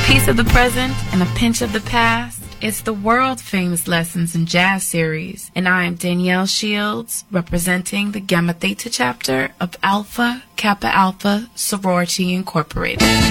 piece of the present and a pinch of the past. It's the world-famous Lessons in Jazz series, and I am Danielle Shields, representing the Gamma Theta chapter of Alpha Kappa Alpha Sorority Incorporated.